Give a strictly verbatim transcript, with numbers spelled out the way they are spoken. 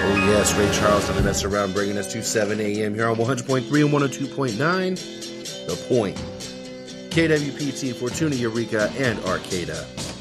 Oh yes, Ray Charles and Vanessa Round bringing us to seven a.m. here on one hundred point three and one oh two point nine. The Point. K W P T, Fortuna, Eureka, and Arcata.